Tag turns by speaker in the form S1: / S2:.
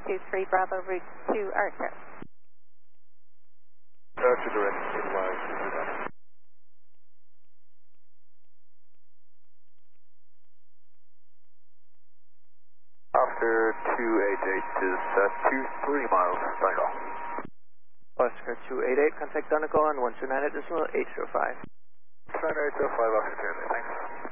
S1: 23 Bravo route to Archer.
S2: Archer direct in line. After 288 is 23 miles, back off.
S3: Oscar 288, contact Donegal on 129.805.
S2: 129.805 after 288, thanks.